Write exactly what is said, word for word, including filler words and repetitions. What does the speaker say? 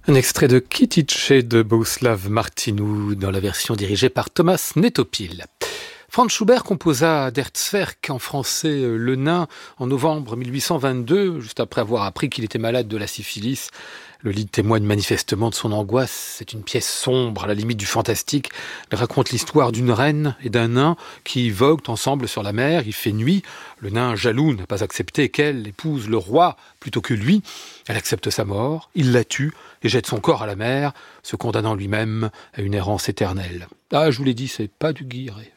Un extrait de Kytice de Bohuslav Martinu dans la version dirigée par Thomas Netopil. Franz Schubert composa Der Zwerg, en français Le Nain, en novembre mille huit cent vingt-deux, juste après avoir appris qu'il était malade de la syphilis. Le livre témoigne manifestement de son angoisse. C'est une pièce sombre, à la limite du fantastique. Elle raconte l'histoire d'une reine et d'un nain qui voguent ensemble sur la mer. Il fait nuit. Le nain, jaloux, n'a pas accepté qu'elle épouse le roi plutôt que lui. Elle accepte sa mort. Il la tue et jette son corps à la mer, se condamnant lui-même à une errance éternelle. Ah, je vous l'ai dit, c'est pas du Guilleret.